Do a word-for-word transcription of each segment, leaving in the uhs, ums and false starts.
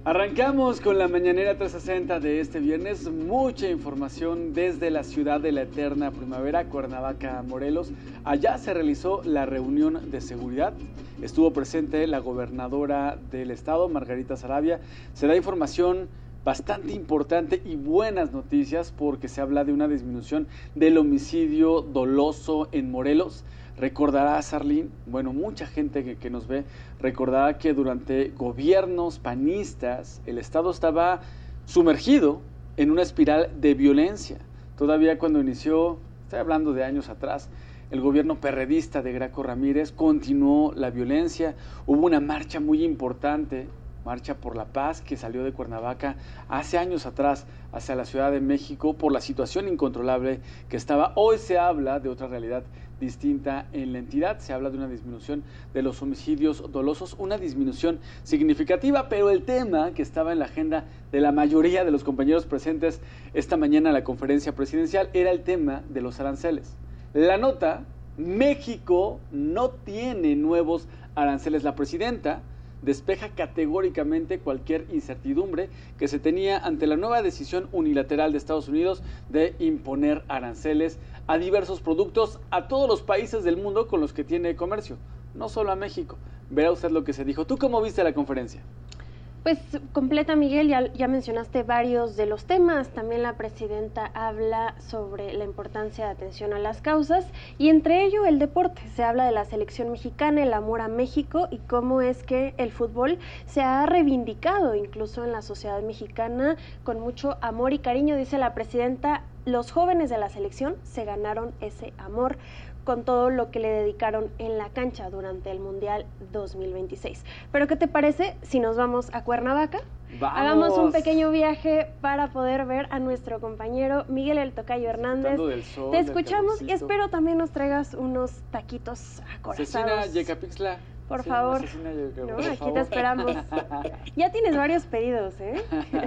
Arrancamos con la mañanera trescientos sesenta de este viernes, mucha información desde la ciudad de la eterna primavera, Cuernavaca, Morelos. Allá se realizó la reunión de seguridad, estuvo presente la gobernadora del estado, Margarita Saravia. Se da información bastante importante y buenas noticias porque se habla de una disminución del homicidio doloso en Morelos. Recordarás, Arlene, bueno, mucha gente que, que nos ve, recordará que durante gobiernos panistas el Estado estaba sumergido en una espiral de violencia. Todavía cuando inició, estoy hablando de años atrás, el gobierno perredista de Graco Ramírez, continuó la violencia. Hubo una marcha muy importante, Marcha por la Paz, que salió de Cuernavaca hace años atrás hacia la Ciudad de México por la situación incontrolable que estaba. Hoy se habla de otra realidad distinta en la entidad, se habla de una disminución de los homicidios dolosos, una disminución significativa, pero el tema que estaba en la agenda de la mayoría de los compañeros presentes esta mañana en la conferencia presidencial era el tema de los aranceles. La nota: México no tiene nuevos aranceles. La presidenta despeja categóricamente cualquier incertidumbre que se tenía ante la nueva decisión unilateral de Estados Unidos de imponer aranceles a diversos productos a todos los países del mundo con los que tiene comercio, no solo a México. Verá usted lo que se dijo. ¿Tú cómo viste la conferencia? Pues completa, Miguel, ya, ya mencionaste varios de los temas. También la presidenta habla sobre la importancia de atención a las causas y entre ello el deporte. Se habla de la selección mexicana, el amor a México y cómo es que el fútbol se ha reivindicado incluso en la sociedad mexicana con mucho amor y cariño. Dice la presidenta, los jóvenes de la selección se ganaron ese amor con todo lo que le dedicaron en la cancha durante el Mundial dos mil veintiséis. Pero ¿qué te parece si nos vamos a Cuernavaca? ¡Vamos! Hagamos un pequeño viaje para poder ver a nuestro compañero Miguel el Tocayo Hernández. Del sol, te escuchamos y espero también nos traigas unos taquitos acorazados. Cecina Yecapixtla. Por sí, favor. Cecina, Yeca, no, por aquí favor. te esperamos. Ya tienes varios pedidos, ¿eh?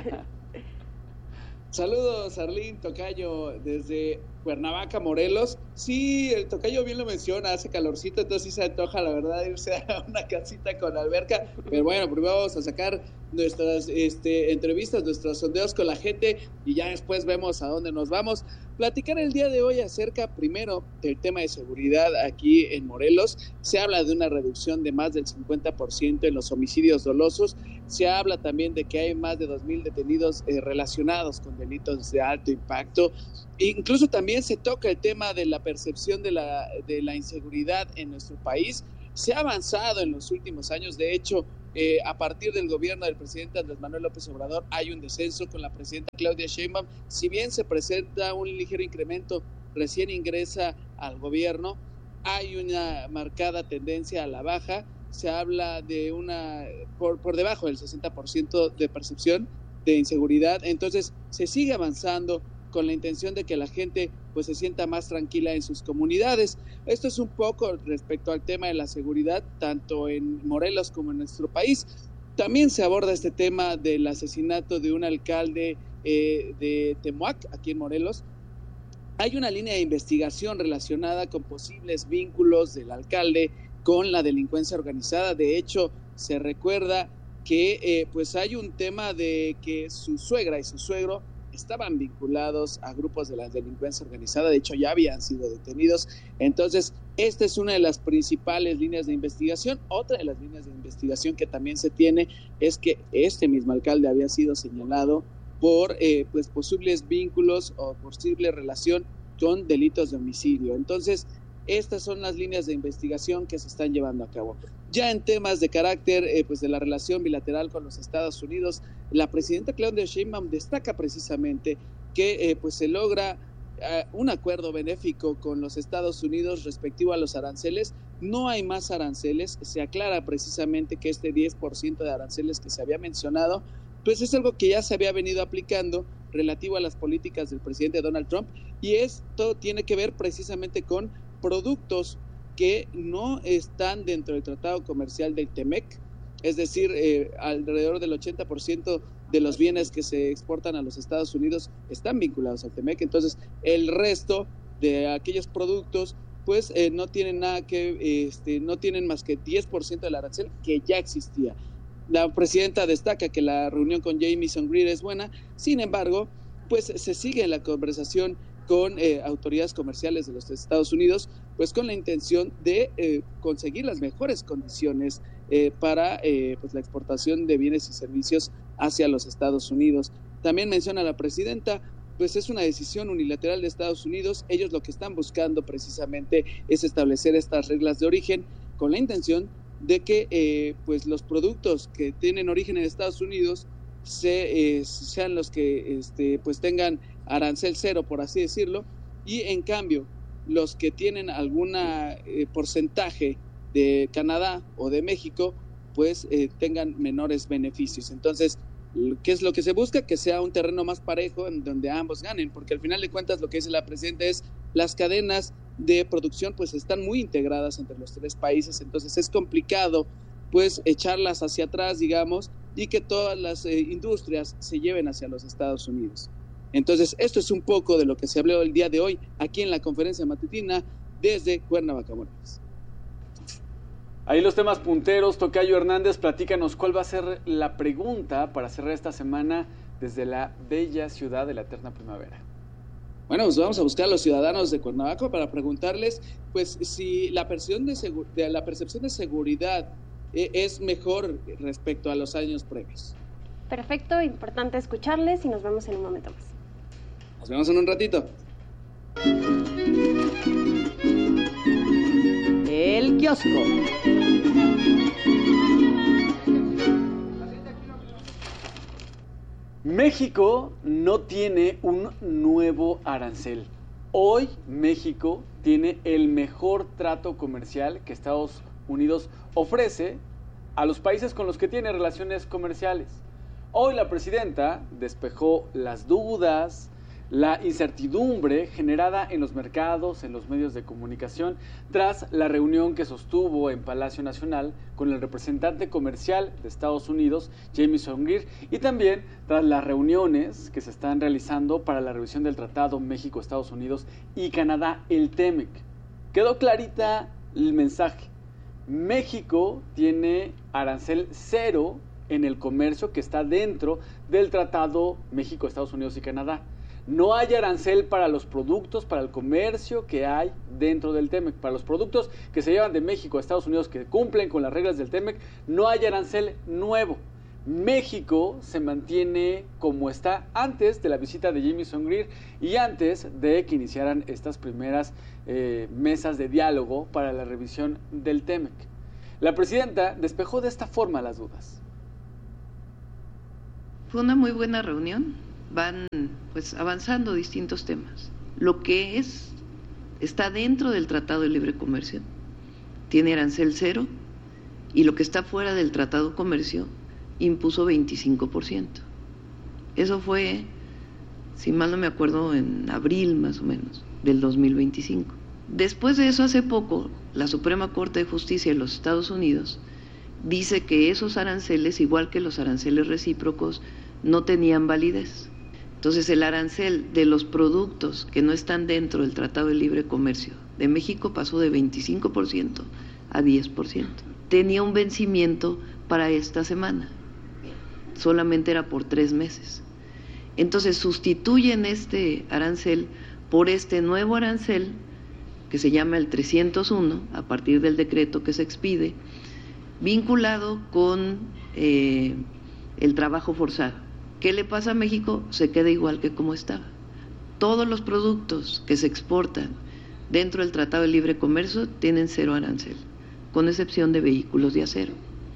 Saludos, Arlene, Tocayo, desde Cuernavaca, Morelos. Sí, el Tocayo bien lo menciona, hace calorcito, entonces sí se antoja, la verdad, irse a una casita con alberca. Pero bueno, primero vamos a sacar nuestras este, entrevistas, nuestros sondeos con la gente y ya después vemos a dónde nos vamos. Platicar el día de hoy acerca, primero, del tema de seguridad aquí en Morelos. Se habla de una reducción de más del cincuenta por ciento en los homicidios dolosos. Se habla también de que hay más de dos mil detenidos eh, relacionados con delitos de alto impacto. E incluso también se toca el tema de la percepción de la, de la inseguridad en nuestro país. Se ha avanzado en los últimos años. De hecho, eh, a partir del gobierno del presidente Andrés Manuel López Obrador hay un descenso con la presidenta Claudia Sheinbaum. Si bien se presenta un ligero incremento, recién ingresa al gobierno, hay una marcada tendencia a la baja. Se habla de una por, por debajo del sesenta por ciento de percepción de inseguridad. Entonces se sigue avanzando con la intención de que la gente pues se sienta más tranquila en sus comunidades. Esto es un poco respecto al tema de la seguridad, tanto en Morelos como en nuestro país. También se aborda este tema del asesinato de un alcalde eh, de Temuac, aquí en Morelos. Hay una línea de investigación relacionada con posibles vínculos del alcalde con la delincuencia organizada. De hecho, se recuerda que eh, pues hay un tema de que su suegra y su suegro estaban vinculados a grupos de la delincuencia organizada. De hecho, ya habían sido detenidos. Entonces, esta es una de las principales líneas de investigación. Otra de las líneas de investigación que también se tiene es que este mismo alcalde había sido señalado por eh, pues posibles vínculos o posible relación con delitos de homicidio. Entonces, estas son las líneas de investigación que se están llevando a cabo. Ya en temas de carácter eh, pues de la relación bilateral con los Estados Unidos, la presidenta Claudia Sheinbaum destaca precisamente que eh, pues se logra uh, un acuerdo benéfico con los Estados Unidos respectivo a los aranceles. No hay más aranceles. Se aclara precisamente que este diez por ciento de aranceles que se había mencionado pues es algo que ya se había venido aplicando relativo a las políticas del presidente Donald Trump, y esto tiene que ver precisamente con productos que no están dentro del Tratado Comercial del TEMEC, es decir, eh, alrededor del ochenta por ciento de los bienes que se exportan a los Estados Unidos están vinculados al TEMEC. Entonces el resto de aquellos productos pues eh, no tienen nada que, este, no tienen más que diez por ciento del arancel que ya existía. La presidenta destaca que la reunión con Jamieson Greer es buena, sin embargo, pues se sigue la conversación con eh, autoridades comerciales de los Estados Unidos, pues con la intención de eh, conseguir las mejores condiciones eh, para eh, pues la exportación de bienes y servicios hacia los Estados Unidos. También menciona la presidenta, pues es una decisión unilateral de Estados Unidos. Ellos lo que están buscando precisamente es establecer estas reglas de origen con la intención de que eh, pues los productos que tienen origen en Estados Unidos se, eh, sean los que este, pues tengan arancel cero, por así decirlo, y en cambio los que tienen algún eh, porcentaje de Canadá o de México, pues eh, tengan menores beneficios. Entonces, ¿qué es lo que se busca? Que sea un terreno más parejo en donde ambos ganen, porque al final de cuentas lo que dice la presidenta es las cadenas de producción pues están muy integradas entre los tres países, entonces es complicado pues echarlas hacia atrás, digamos, y que todas las eh, industrias se lleven hacia los Estados Unidos. Entonces, esto es un poco de lo que se habló el día de hoy aquí en la conferencia matutina desde Cuernavaca, Morelos. Ahí los temas punteros. Tocayo Hernández, platícanos cuál va a ser la pregunta para cerrar esta semana desde la bella ciudad de la eterna primavera. Bueno, pues vamos a buscar a los ciudadanos de Cuernavaca para preguntarles, pues, si la percepción de, segu- de, la percepción de seguridad eh, es mejor respecto a los años previos. Perfecto, importante escucharles y nos vemos en un momento más. Nos vemos en un ratito. El kiosco. México no tiene un nuevo arancel. Hoy México tiene el mejor trato comercial que Estados Unidos ofrece a los países con los que tiene relaciones comerciales. Hoy la presidenta despejó las dudas, la incertidumbre generada en los mercados, en los medios de comunicación, tras la reunión que sostuvo en Palacio Nacional con el representante comercial de Estados Unidos, Jamieson Greer, y también tras las reuniones que se están realizando para la revisión del Tratado México, Estados Unidos y Canadá, el TEMEC. Quedó clarita el mensaje. México tiene arancel cero en el comercio que está dentro del Tratado México, Estados Unidos y Canadá. No hay arancel para los productos, para el comercio que hay dentro del TEMEC. Para los productos que se llevan de México a Estados Unidos que cumplen con las reglas del TEMEC, no hay arancel nuevo. México se mantiene como está antes de la visita de Jamieson Greer y antes de que iniciaran estas primeras eh, mesas de diálogo para la revisión del TEMEC. La presidenta despejó de esta forma las dudas. Fue una muy buena reunión, van pues avanzando distintos temas. Lo que es, está dentro del Tratado de Libre Comercio, tiene arancel cero, y lo que está fuera del Tratado de Comercio impuso veinticinco por ciento. Eso fue, si mal no me acuerdo, en abril más o menos, del dos mil veinticinco. Después de eso, hace poco, la Suprema Corte de Justicia de los Estados Unidos dice que esos aranceles, igual que los aranceles recíprocos, no tenían validez. Entonces, el arancel de los productos que no están dentro del Tratado de Libre Comercio de México pasó de veinticinco por ciento a diez por ciento. Tenía un vencimiento para esta semana, solamente era por tres meses. Entonces, sustituyen este arancel por este nuevo arancel que se llama el trescientos uno, a partir del decreto que se expide, vinculado con eh, el trabajo forzado. ¿Qué le pasa a México? Se queda igual que como estaba. Todos los productos que se exportan dentro del Tratado de Libre Comercio tienen cero arancel, con excepción de vehículos de acero.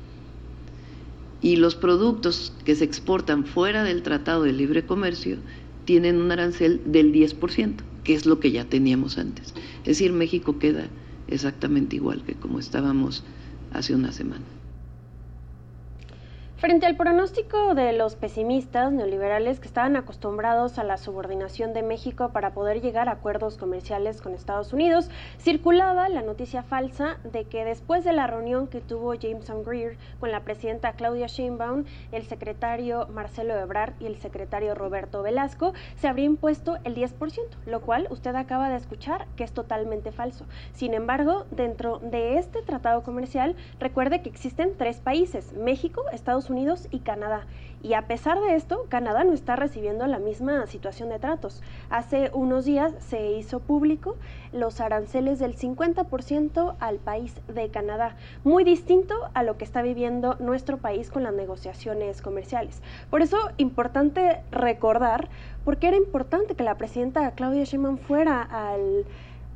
Y los productos que se exportan fuera del Tratado de Libre Comercio tienen un arancel del diez por ciento, que es lo que ya teníamos antes. Es decir, México queda exactamente igual que como estábamos hace una semana. Frente al pronóstico de los pesimistas neoliberales que estaban acostumbrados a la subordinación de México para poder llegar a acuerdos comerciales con Estados Unidos, circulaba la noticia falsa de que después de la reunión que tuvo Jameson Greer con la presidenta Claudia Sheinbaum, el secretario Marcelo Ebrard y el secretario Roberto Velasco, se habría impuesto el diez por ciento, lo cual usted acaba de escuchar que es totalmente falso. Sin embargo, dentro de este tratado comercial, recuerde que existen tres países, México, Estados Unidos Unidos y Canadá. Y a pesar de esto, Canadá no está recibiendo la misma situación de tratos. Hace unos días se hizo público los aranceles del cincuenta por ciento al país de Canadá, muy distinto a lo que está viviendo nuestro país con las negociaciones comerciales. Por eso, importante recordar, porque era importante que la presidenta Claudia Sheinbaum fuera al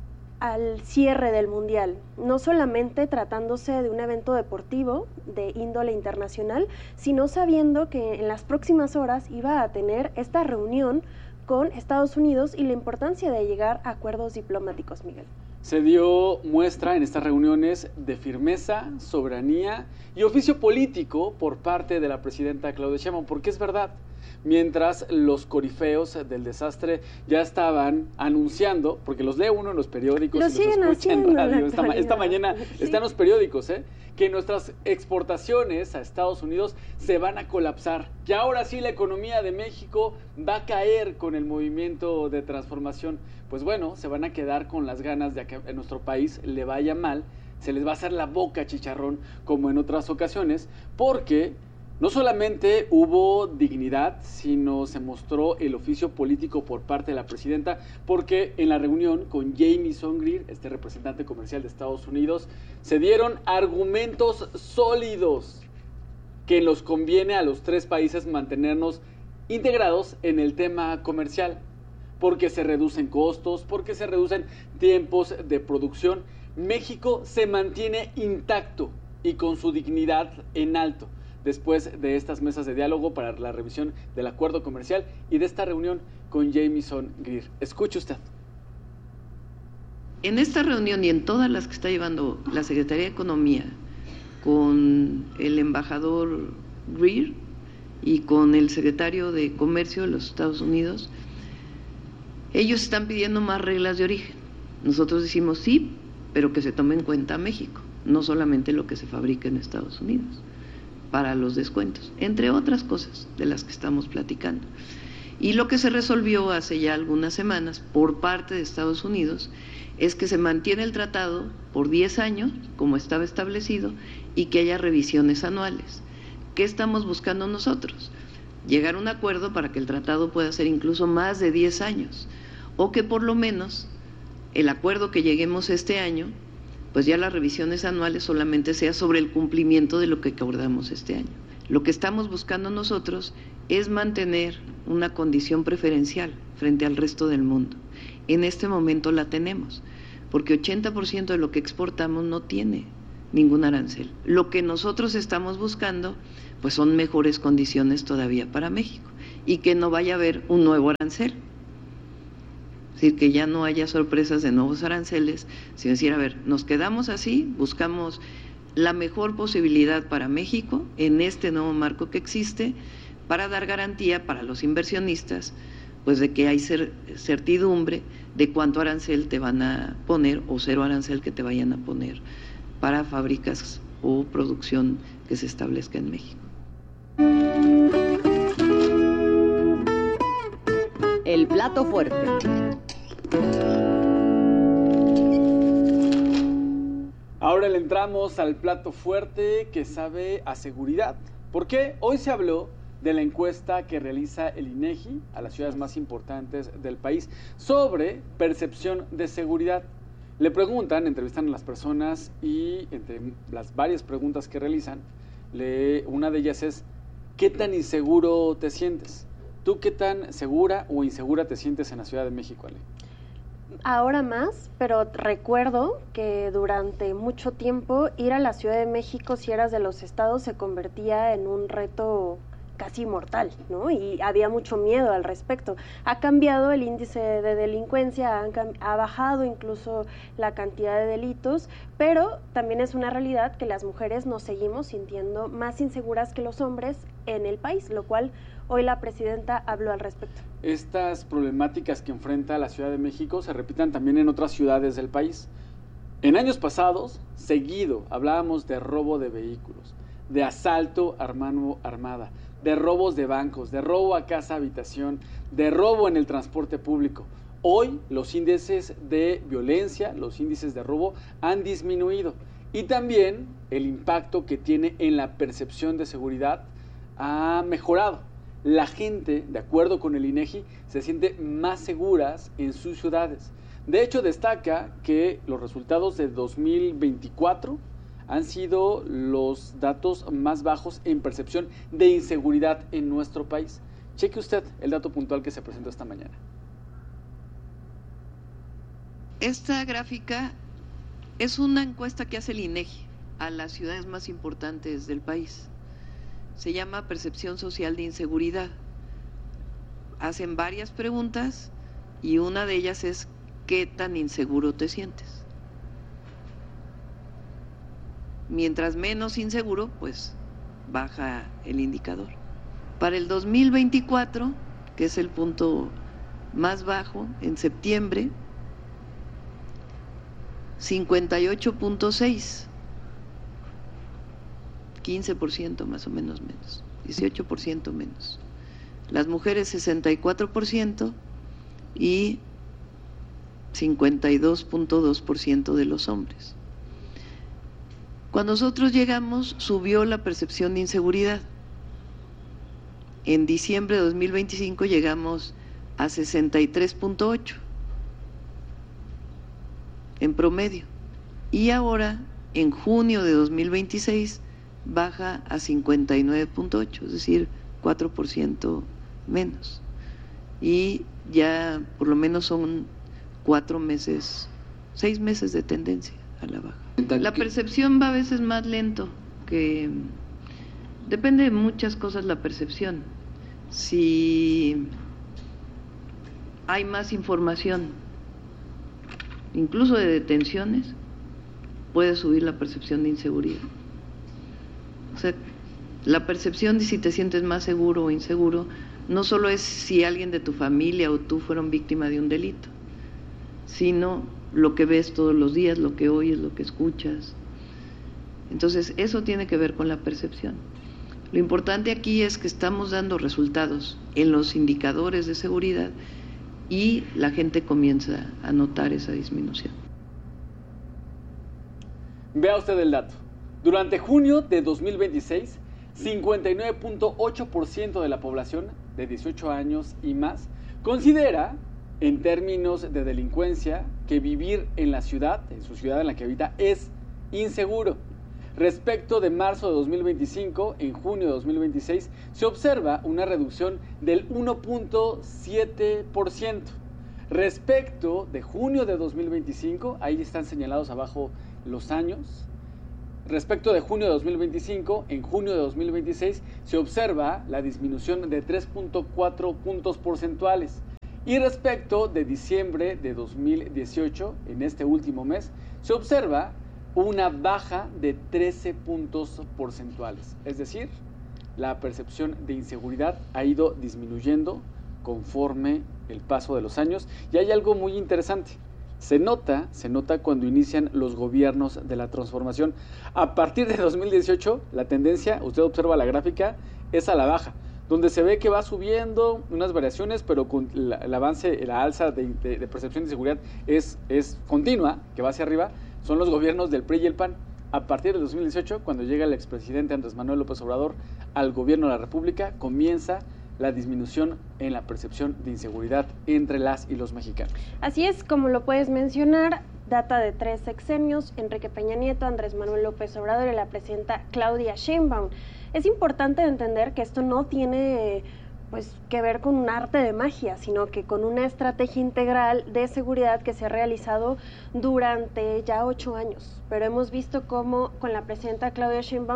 al cierre del Mundial, no solamente tratándose de un evento deportivo de índole internacional, sino sabiendo que en las próximas horas iba a tener esta reunión con Estados Unidos y la importancia de llegar a acuerdos diplomáticos, Miguel. Se dio muestra en estas reuniones de firmeza, soberanía y oficio político por parte de la presidenta Claudia Sheinbaum, porque es verdad, mientras los corifeos del desastre ya estaban anunciando, porque los lee uno en los periódicos los y los escucha en radio, esta, ma esta mañana sí. Están los periódicos, ¿eh? que nuestras exportaciones a Estados Unidos se van a colapsar, que ahora sí la economía de México va a caer con el movimiento de transformación. Pues bueno, se van a quedar con las ganas de que en nuestro país le vaya mal, se les va a hacer la boca chicharrón como en otras ocasiones, porque no solamente hubo dignidad, sino se mostró el oficio político por parte de la presidenta, porque en la reunión con Jameson Greer, este representante comercial de Estados Unidos, se dieron argumentos sólidos que nos conviene a los tres países mantenernos integrados en el tema comercial, porque se reducen costos, porque se reducen tiempos de producción. México se mantiene intacto y con su dignidad en alto, después de estas mesas de diálogo para la revisión del acuerdo comercial y de esta reunión con Jameson Greer. Escuche usted. En esta reunión y en todas las que está llevando la Secretaría de Economía con el embajador Greer y con el secretario de Comercio de los Estados Unidos, ellos están pidiendo más reglas de origen. Nosotros decimos sí, pero que se tome en cuenta a México, no solamente lo que se fabrica en Estados Unidos, para los descuentos, entre otras cosas de las que estamos platicando. Y lo que se resolvió hace ya algunas semanas por parte de Estados Unidos es que se mantiene el tratado por diez años, como estaba establecido, y que haya revisiones anuales. ¿Qué estamos buscando nosotros? Llegar a un acuerdo para que el tratado pueda ser incluso más de diez años, o que por lo menos el acuerdo que lleguemos este año, pues ya las revisiones anuales solamente sea sobre el cumplimiento de lo que acordamos este año. Lo que estamos buscando nosotros es mantener una condición preferencial frente al resto del mundo. En este momento la tenemos, porque ochenta por ciento de lo que exportamos no tiene ningún arancel. Lo que nosotros estamos buscando, pues son mejores condiciones todavía para México y que no vaya a haber un nuevo arancel. Es decir, que ya no haya sorpresas de nuevos aranceles, sino decir, a ver, nos quedamos así, buscamos la mejor posibilidad para México en este nuevo marco que existe para dar garantía para los inversionistas, pues de que hay cer- certidumbre de cuánto arancel te van a poner o cero arancel que te vayan a poner para fábricas o producción que se establezca en México. El plato fuerte. Ahora le entramos al plato fuerte que sabe a seguridad. Porque hoy se habló de la encuesta que realiza el INEGI a las ciudades más importantes del país sobre percepción de seguridad. Le preguntan, entrevistan a las personas y entre las varias preguntas que realizan, le, una de ellas es, ¿qué tan inseguro te sientes? ¿Tú qué tan segura o insegura te sientes en la Ciudad de México, Ale? Ahora más, pero recuerdo que durante mucho tiempo ir a la Ciudad de México, si eras de los estados, se convertía en un reto casi mortal, ¿no? Y había mucho miedo al respecto. Ha cambiado el índice de delincuencia, ha, ha bajado incluso la cantidad de delitos, pero también es una realidad que las mujeres nos seguimos sintiendo más inseguras que los hombres en el país, lo cual hoy la presidenta habló al respecto. Estas problemáticas que enfrenta la Ciudad de México se repitan también en otras ciudades del país. En años pasados, seguido, hablábamos de robo de vehículos, de asalto a mano armada, de robos de bancos, de robo a casa habitación, de robo en el transporte público. Hoy los índices de violencia, los índices de robo han disminuido y también el impacto que tiene en la percepción de seguridad ha mejorado. La gente, de acuerdo con el INEGI, se siente más seguras en sus ciudades. De hecho, destaca que los resultados de dos mil veinticuatro han sido los datos más bajos en percepción de inseguridad en nuestro país. Cheque usted el dato puntual que se presentó esta mañana. Esta gráfica es una encuesta que hace el INEGI a las ciudades más importantes del país. Se llama Percepción Social de Inseguridad. Hacen varias preguntas y una de ellas es ¿qué tan inseguro te sientes? Mientras menos inseguro, pues baja el indicador. Para el dos mil veinticuatro, que es el punto más bajo, en septiembre, cincuenta y ocho punto seis, quince por ciento más o menos menos, dieciocho por ciento menos. Las mujeres sesenta y cuatro por ciento y cincuenta y dos punto dos por ciento de los hombres. Cuando nosotros llegamos, subió la percepción de inseguridad. En diciembre de dos mil veinticinco llegamos a sesenta y tres punto ocho en promedio. Y ahora, en junio de dos mil veintiséis, baja a cincuenta y nueve punto ocho, es decir, cuatro por ciento menos. Y ya por lo menos son cuatro meses, seis meses de tendencia a la baja. La percepción va a veces más lento, que depende de muchas cosas la percepción. Si hay más información, incluso de detenciones, puede subir la percepción de inseguridad. O sea, la percepción de si te sientes más seguro o inseguro no solo es si alguien de tu familia o tú fueron víctima de un delito, sino lo que ves todos los días, lo que oyes, lo que escuchas. Entonces, eso tiene que ver con la percepción. Lo importante aquí es que estamos dando resultados en los indicadores de seguridad y la gente comienza a notar esa disminución. Vea usted el dato. Durante junio de dos mil veintiséis, cincuenta y nueve punto ocho por ciento de la población de dieciocho años y más considera, en términos de delincuencia, que vivir en la ciudad, en su ciudad en la que habita, es inseguro. Respecto de marzo de dos mil veinticinco, en junio de dos mil veintiséis, se observa una reducción del uno punto siete por ciento. Respecto de junio de dos mil veinticinco, ahí están señalados abajo los años. Respecto de junio de dos mil veinticinco, en junio de dos mil veintiséis, se observa la disminución de tres punto cuatro puntos porcentuales. Y respecto de diciembre de dos mil dieciocho, en este último mes, se observa una baja de trece puntos porcentuales. Es decir, la percepción de inseguridad ha ido disminuyendo conforme el paso de los años. Y hay algo muy interesante. Se nota, se nota cuando inician los gobiernos de la transformación. A partir de dos mil dieciocho, la tendencia, usted observa la gráfica, es a la baja, donde se ve que va subiendo unas variaciones, pero con la, el avance, la alza de, de, de percepción de seguridad es, es continua, que va hacia arriba. Son los gobiernos del P R I y el P A N. A partir de dos mil dieciocho, cuando llega el expresidente Andrés Manuel López Obrador al gobierno de la República, comienza la disminución en la percepción de inseguridad entre las y los mexicanos. Así es, como lo puedes mencionar, data de tres sexenios, Enrique Peña Nieto, Andrés Manuel López Obrador y la presidenta Claudia Sheinbaum. Es importante entender que esto no tiene pues que ver con un arte de magia, sino que con una estrategia integral de seguridad que se ha realizado durante ya ocho años. Pero hemos visto cómo con la presidenta Claudia Sheinbaum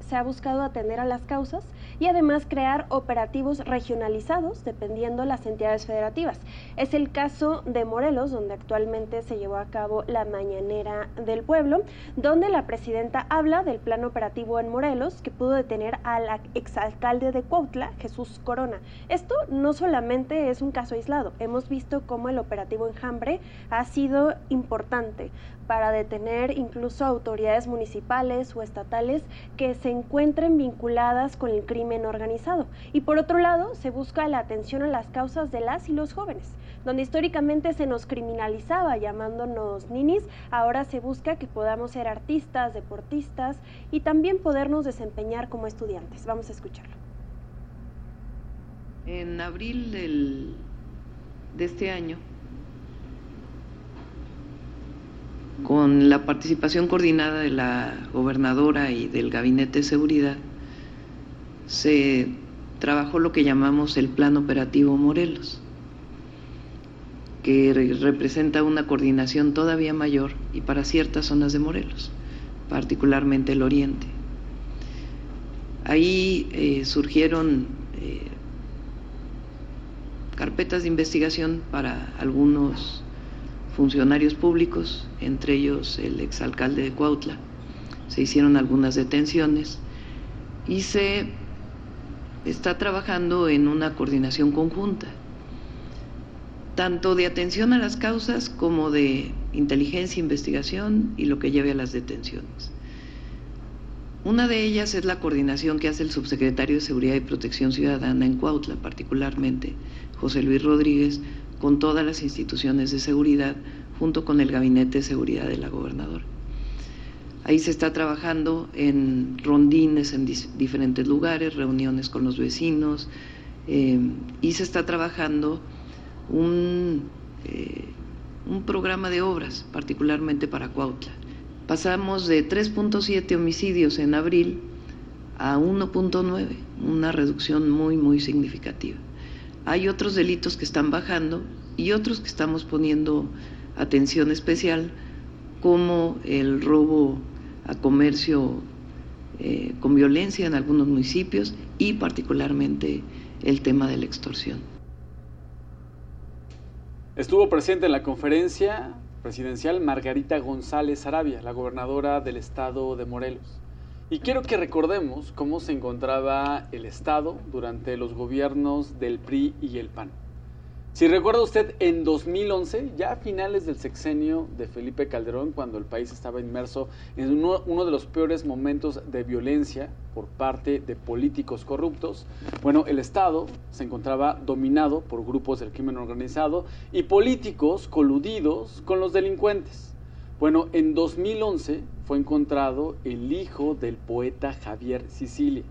se ha buscado atender a las causas y además crear operativos regionalizados dependiendo las entidades federativas. Es el caso de Morelos, donde actualmente se llevó a cabo la Mañanera del Pueblo, donde la presidenta habla del plan operativo en Morelos que pudo detener al exalcalde de Cuautla, Jesús Corona. Esto no solamente es un caso aislado, hemos visto cómo el operativo Enjambre ha sido importante para detener incluso autoridades municipales o estatales que se encuentren vinculadas con el crimen organizado. Y por otro lado, se busca la atención a las causas de las y los jóvenes. Donde históricamente se nos criminalizaba llamándonos ninis, ahora se busca que podamos ser artistas, deportistas y también podernos desempeñar como estudiantes. Vamos a escucharlo. En abril del, de este año, con la participación coordinada de la gobernadora y del Gabinete de Seguridad, se trabajó lo que llamamos el Plan Operativo Morelos, que re- representa una coordinación todavía mayor y para ciertas zonas de Morelos, particularmente el oriente. Ahí eh, surgieron eh, carpetas de investigación para algunos funcionarios públicos, entre ellos el exalcalde de Cuautla. Se hicieron algunas detenciones y se está trabajando en una coordinación conjunta, tanto de atención a las causas como de inteligencia, investigación y lo que lleve a las detenciones. Una de ellas es la coordinación que hace el subsecretario de Seguridad y Protección Ciudadana en Cuautla, particularmente José Luis Rodríguez, con todas las instituciones de seguridad, junto con el Gabinete de Seguridad de la gobernadora. Ahí se está trabajando en rondines en diferentes lugares, reuniones con los vecinos, eh, y se está trabajando un, eh, un programa de obras, particularmente para Cuautla. Pasamos de tres punto siete homicidios en abril a uno punto nueve, una reducción muy, muy significativa. Hay otros delitos que están bajando y otros que estamos poniendo atención especial, como el robo a comercio eh, con violencia en algunos municipios y particularmente el tema de la extorsión. Estuvo presente en la conferencia presidencial Margarita González Arabia, la gobernadora del estado de Morelos. Y quiero que recordemos cómo se encontraba el estado durante los gobiernos del P R I y el P A N. Si recuerda usted, en dos mil once, ya a finales del sexenio de Felipe Calderón, cuando el país estaba inmerso en uno, uno de los peores momentos de violencia por parte de políticos corruptos, bueno, el Estado se encontraba dominado por grupos del crimen organizado y políticos coludidos con los delincuentes. Bueno, en dos mil once fue encontrado el hijo del poeta Javier Sicilia.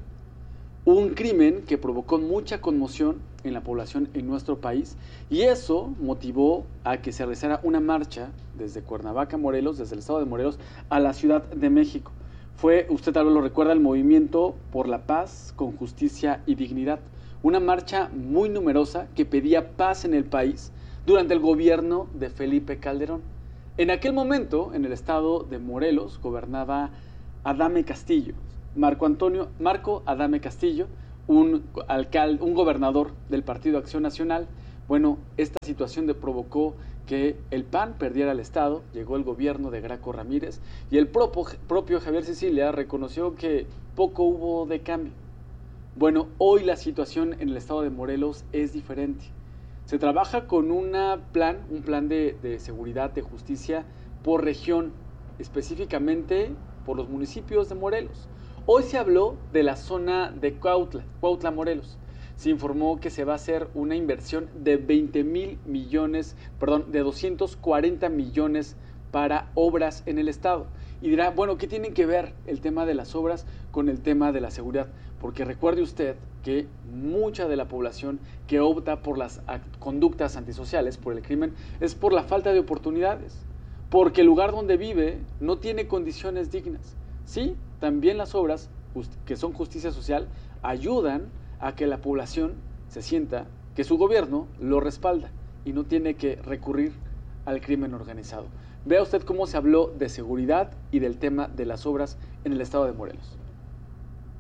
Un crimen que provocó mucha conmoción en la población en nuestro país, y eso motivó a que se realizara una marcha desde Cuernavaca, Morelos, desde el estado de Morelos, a la Ciudad de México. Fue, usted tal vez lo recuerda, el Movimiento por la Paz con Justicia y Dignidad, una marcha muy numerosa que pedía paz en el país durante el gobierno de Felipe Calderón. En aquel momento, en el estado de Morelos, gobernaba Adame Castillo, Marco Antonio, Marco Adame Castillo, un alcalde, un gobernador del Partido Acción Nacional. Bueno, esta situación de provocó que el P A N perdiera el estado, llegó el gobierno de Graco Ramírez y el propio, propio Javier Sicilia reconoció que poco hubo de cambio. Bueno, hoy la situación en el estado de Morelos es diferente. Se trabaja con una plan, un plan de, de seguridad, de justicia por región, específicamente por los municipios de Morelos. Hoy se habló de la zona de Cuautla, Cuautla, Morelos. Se informó que se va a hacer una inversión de veinte mil millones, perdón, de doscientos cuarenta millones para obras en el estado. Y dirá, bueno, ¿qué tienen que ver el tema de las obras con el tema de la seguridad? Porque recuerde usted que mucha de la población que opta por las conductas antisociales, por el crimen, es por la falta de oportunidades, porque el lugar donde vive no tiene condiciones dignas. Sí, también las obras, que son justicia social, ayudan a que la población se sienta que su gobierno lo respalda y no tiene que recurrir al crimen organizado. Vea usted cómo se habló de seguridad y del tema de las obras en el estado de Morelos.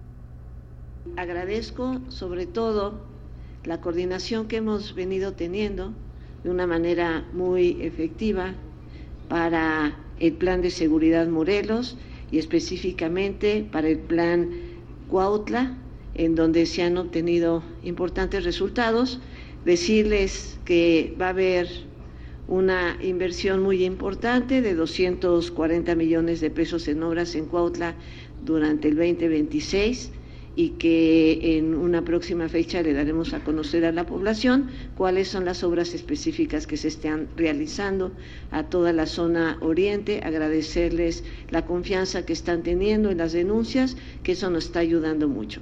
Agradezco sobre todo la coordinación que hemos venido teniendo de una manera muy efectiva para el Plan de Seguridad Morelos y específicamente para el Plan Cuautla, en donde se han obtenido importantes resultados. Decirles que va a haber una inversión muy importante de doscientos cuarenta millones de pesos en obras en Cuautla durante el veinte veintiséis y que en una próxima fecha le daremos a conocer a la población cuáles son las obras específicas que se están realizando a toda la zona oriente. Agradecerles la confianza que están teniendo en las denuncias, que eso nos está ayudando mucho.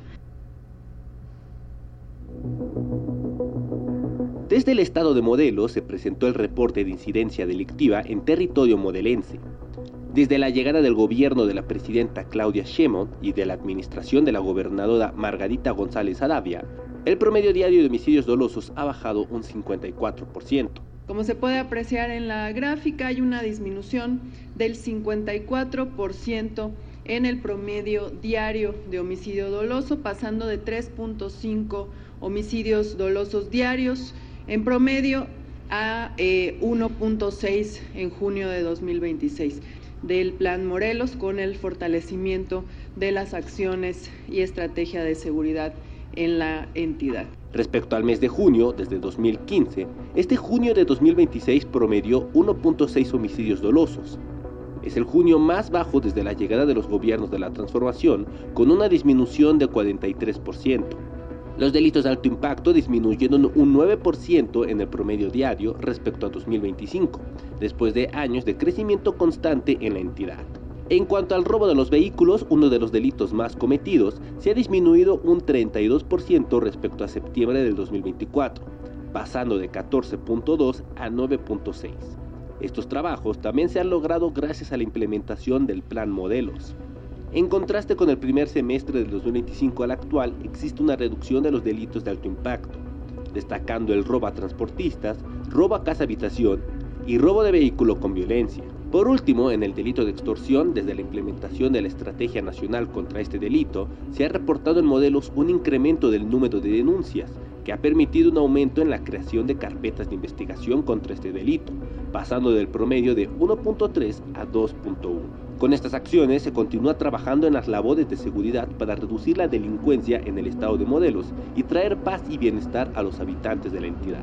Desde el estado de Morelos se presentó el reporte de incidencia delictiva en territorio morelense. Desde la llegada del gobierno de la presidenta Claudia Sheinbaum y de la administración de la gobernadora Margarita González Aravia, el promedio diario de homicidios dolosos ha bajado un cincuenta y cuatro por ciento. Como se puede apreciar en la gráfica, hay una disminución del cincuenta y cuatro por ciento en el promedio diario de homicidio doloso, pasando de tres punto cinco homicidios dolosos diarios en promedio a eh, uno punto seis en junio de dos mil veintiséis. Del Plan Morelos, con el fortalecimiento de las acciones y estrategia de seguridad en la entidad. Respecto al mes de junio, desde dos mil quince, este junio de dos mil veintiséis promedió uno punto seis homicidios dolosos. Es el junio más bajo desde la llegada de los gobiernos de la transformación, con una disminución de cuarenta y tres por ciento. Los delitos de alto impacto disminuyeron un nueve por ciento en el promedio diario respecto a dos mil veinticinco, después de años de crecimiento constante en la entidad. En cuanto al robo de los vehículos, uno de los delitos más cometidos, se ha disminuido un treinta y dos por ciento respecto a septiembre del dos mil veinticuatro, pasando de catorce punto dos a nueve punto seis. Estos trabajos también se han logrado gracias a la implementación del Plan Morelos. En contraste con el primer semestre del dos mil veinticinco al actual, existe una reducción de los delitos de alto impacto, destacando el robo a transportistas, robo a casa-habitación y robo de vehículo con violencia. Por último, en el delito de extorsión, desde la implementación de la Estrategia Nacional contra este delito, se ha reportado en Morelos un incremento del número de denuncias, que ha permitido un aumento en la creación de carpetas de investigación contra este delito, pasando del promedio de uno punto tres a dos punto uno. Con estas acciones se continúa trabajando en las labores de seguridad para reducir la delincuencia en el estado de Morelos y traer paz y bienestar a los habitantes de la entidad.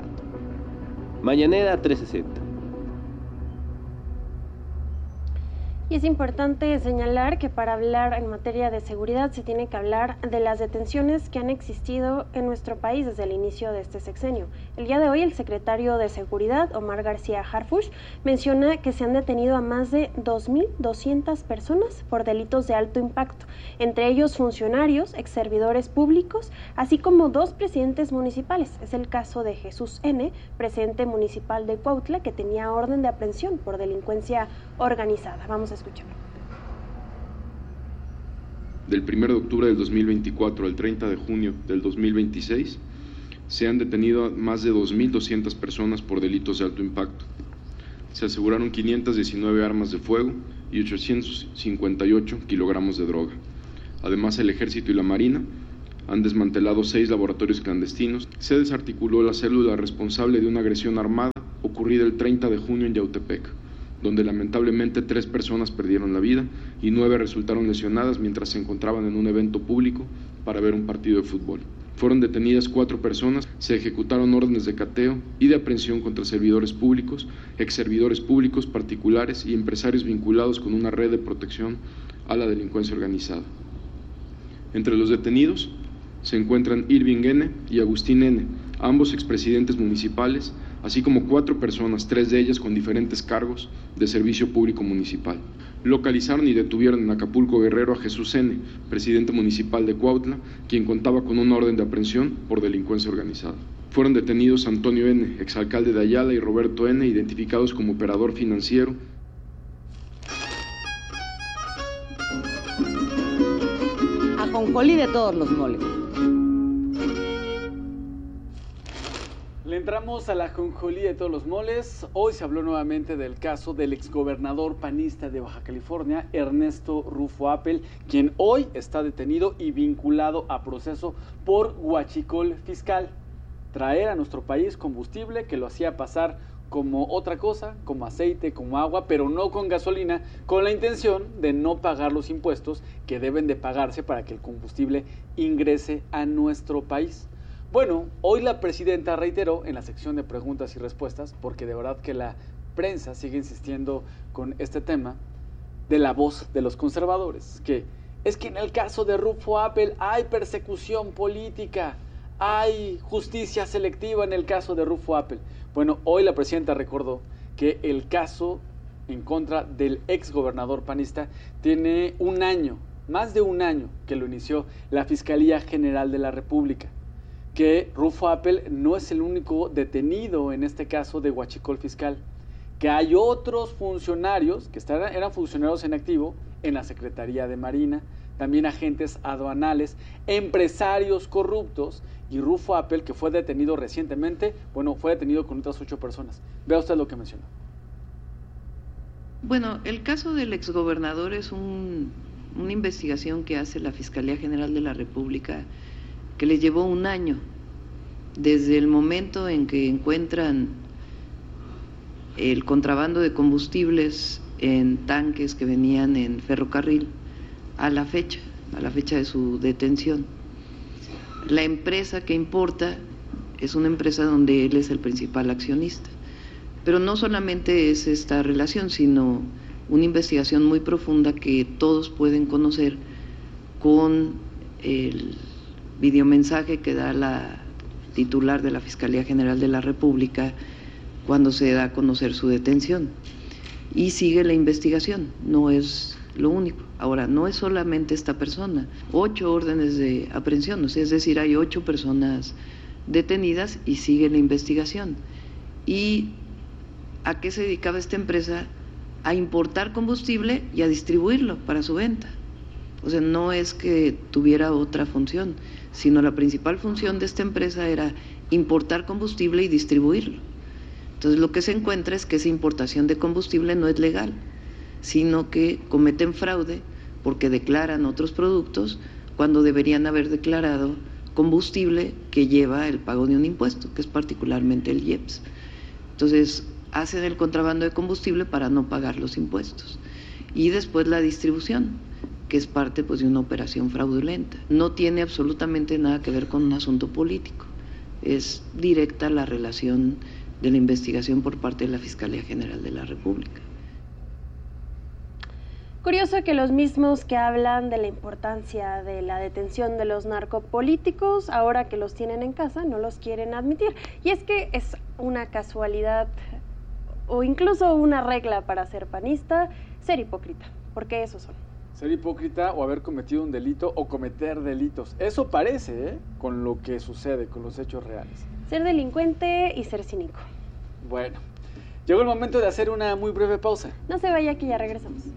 Mañanera trescientos sesenta. Y es importante señalar que para hablar en materia de seguridad se tiene que hablar de las detenciones que han existido en nuestro país desde el inicio de este sexenio. El día de hoy el secretario de Seguridad, Omar García Harfuch, menciona que se han detenido a más de dos mil doscientas personas por delitos de alto impacto, entre ellos funcionarios, exservidores públicos, así como dos presidentes municipales. Es el caso de Jesús N., presidente municipal de Cuautla, que tenía orden de aprehensión por delincuencia organizada. Vamos a escucharlo. Del primero de octubre del dos mil veinticuatro al treinta de junio del dos mil veintiséis, se han detenido a más de dos mil doscientas personas por delitos de alto impacto. Se aseguraron quinientas diecinueve armas de fuego y ochocientos cincuenta y ocho kilogramos de droga. Además, el Ejército y la Marina han desmantelado seis laboratorios clandestinos. Se desarticuló la célula responsable de una agresión armada ocurrida el treinta de junio en Yautepec, donde lamentablemente tres personas perdieron la vida y nueve resultaron lesionadas mientras se encontraban en un evento público para ver un partido de fútbol. Fueron detenidas cuatro personas, se ejecutaron órdenes de cateo y de aprehensión contra servidores públicos, exservidores públicos particulares y empresarios vinculados con una red de protección a la delincuencia organizada. Entre los detenidos se encuentran Irving N. y Agustín N., ambos expresidentes municipales, así como cuatro personas, tres de ellas con diferentes cargos de servicio público municipal. Localizaron y detuvieron en Acapulco Guerrero a Jesús N., presidente municipal de Cuautla, quien contaba con una orden de aprehensión por delincuencia organizada. Fueron detenidos Antonio N., exalcalde de Ayala, y Roberto N., identificados como operador financiero. Ajonjolí de todos los moles. Le entramos a la ajonjolí de todos los moles. Hoy se habló nuevamente del caso del exgobernador panista de Baja California, Ernesto Rufo Appel, quien hoy está detenido y vinculado a proceso por huachicol fiscal. Traer a nuestro país combustible que lo hacía pasar como otra cosa, como aceite, como agua, pero no con gasolina, con la intención de no pagar los impuestos que deben de pagarse para que el combustible ingrese a nuestro país. Bueno, hoy la presidenta reiteró en la sección de preguntas y respuestas, porque de verdad que la prensa sigue insistiendo con este tema, de la voz de los conservadores, que es que en el caso de Rufo Appel hay persecución política, hay justicia selectiva en el caso de Rufo Appel. Bueno, hoy la presidenta recordó que el caso en contra del exgobernador panista tiene un año, más de un año que lo inició la Fiscalía General de la República, que Rufo Appel no es el único detenido en este caso de huachicol fiscal, que hay otros funcionarios que estaban, eran funcionarios en activo en la Secretaría de Marina, también agentes aduanales, empresarios corruptos, y Rufo Appel, que fue detenido recientemente, bueno, fue detenido con otras ocho personas. Vea usted lo que mencionó. Bueno, el caso del exgobernador es un, una investigación que hace la Fiscalía General de la República, que le llevó un año, desde el momento en que encuentran el contrabando de combustibles en tanques que venían en ferrocarril, a la fecha, a la fecha de su detención. La empresa que importa es una empresa donde él es el principal accionista, pero no solamente es esta relación, sino una investigación muy profunda que todos pueden conocer con el videomensaje que da la titular de la Fiscalía General de la República cuando se da a conocer su detención. Y sigue la investigación, no es lo único. Ahora, no es solamente esta persona, ocho órdenes de aprehensión, o sea, es decir, hay ocho personas detenidas y sigue la investigación. ¿Y a qué se dedicaba esta empresa? A importar combustible y a distribuirlo para su venta. O sea, no es que tuviera otra función, sino la principal función de esta empresa era importar combustible y distribuirlo. Entonces, lo que se encuentra es que esa importación de combustible no es legal, sino que cometen fraude porque declaran otros productos cuando deberían haber declarado combustible que lleva el pago de un impuesto, que es particularmente el I E P S. Entonces, hacen el contrabando de combustible para no pagar los impuestos. Y después la distribución, que es parte pues, de una operación fraudulenta. No tiene absolutamente nada que ver con un asunto político. Es directa la relación de la investigación por parte de la Fiscalía General de la República. Curioso que los mismos que hablan de la importancia de la detención de los narcopolíticos, ahora que los tienen en casa, no los quieren admitir. Y es que es una casualidad o incluso una regla para ser panista, ser hipócrita, porque esos son. Ser hipócrita o haber cometido un delito o cometer delitos. Eso parece, ¿eh? Con lo que sucede, con los hechos reales. Ser delincuente y ser cínico. Bueno, llegó el momento de hacer una muy breve pausa. No se vaya, que ya regresamos.